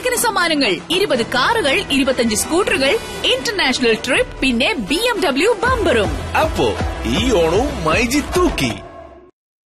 കോടിക്കണക്കിന് സമ്മാനങ്ങൾ, 20 കാറുകൾ, 25 സ്കൂട്ടറുകൾ, ഇന്റർനാഷണൽ ട്രിപ്പ്, പിന്നെ BMW ബമ്പറും. അപ്പോ ഈ ഓണവും മൈജി തൂക്കി.